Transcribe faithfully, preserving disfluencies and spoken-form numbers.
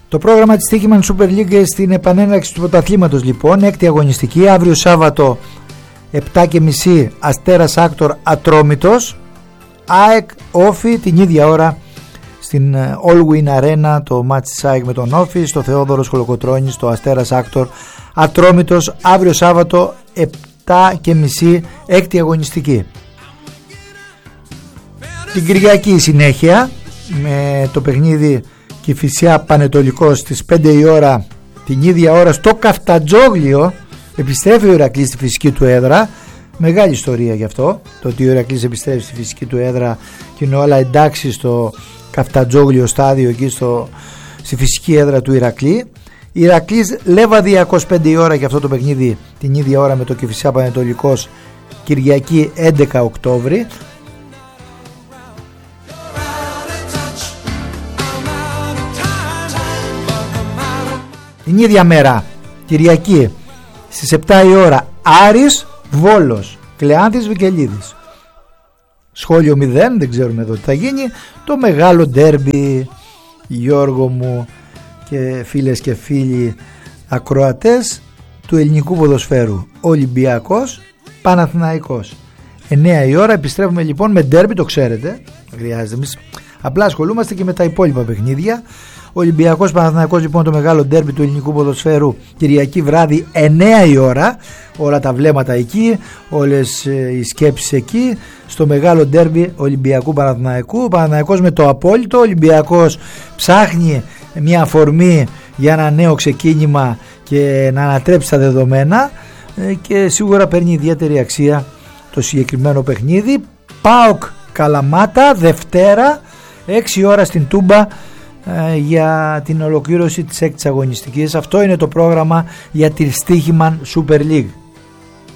Το πρόγραμμα της Stoichman Super League στην επανέναρξη του πρωταθλήματος λοιπόν, έκτη αγωνιστική, αύριο Σάββατο επτά και μισή Αστέρας Άκτορ Ατρόμητος, ΑΕΚ Όφη την ίδια ώρα στην All-Win Arena, το μάτς της ΑΕΚ με τον Όφη, στο Θεόδωρος Κολοκοτρώνης, στο Αστέρας Άκτορ Ατρόμητος, αύριο Σάββατο επτά και μισή έκτη αγωνιστική. Την Κυριακή συνέχεια με το παιχνίδι Κηφισιά Πανετολικός στις πέντε η ώρα, την ίδια ώρα στο Καφτατζόγλιο επιστρέφει ο Ηρακλής στη φυσική του έδρα. Μεγάλη ιστορία γι' αυτό, το ότι ο Ηρακλής επιστρέφει στη φυσική του έδρα και είναι όλα εντάξει στο Καφτατζόγλιο στάδιο εκεί στο, στη φυσική έδρα του Ηρακλή. Ηρακλής Λεβαδιακός πέντε η ώρα και αυτό το παιχνίδι την ίδια ώρα με το Κηφισιά Πανετολικός, Κυριακή έντεκα Οκτώβρη. Την ίδια μέρα, Κυριακή στις επτά η ώρα, Άρης Βόλος, Κλεάνθης Βικελίδης. Σχόλιο μηδέν, δεν ξέρουμε εδώ τι θα γίνει. Το μεγάλο ντέρμπι, Γιώργο μου και φίλες και φίλοι ακροατές του ελληνικού ποδοσφαίρου. Ολυμπιακός Παναθηναϊκός. εννέα η ώρα επιστρέφουμε λοιπόν με ντέρμπι, το ξέρετε. Χρειάζεται, εμείς απλά ασχολούμαστε και με τα υπόλοιπα παιχνίδια. Ολυμπιακός Παναθηναϊκός λοιπόν, το μεγάλο ντέρμπι του ελληνικού ποδοσφαίρου, Κυριακή βράδυ εννέα η ώρα, όλα τα βλέμματα εκεί, όλες οι σκέψεις εκεί, στο μεγάλο ντέρμπι Ολυμπιακού Παναθηναϊκού. Ο Παναθηναϊκός με το απόλυτο, ο Ολυμπιακός ψάχνει μια αφορμή για ένα νέο ξεκίνημα και να ανατρέψει τα δεδομένα και σίγουρα παίρνει ιδιαίτερη αξία το συγκεκριμένο παιχνίδι. ΠΑΟΚ Καλαμάτα Δευτέρα έξι ώρα στην Τούμπα για την ολοκλήρωση της έκτης αγωνιστικής. Αυτό είναι το πρόγραμμα για τη Stoichman Super League.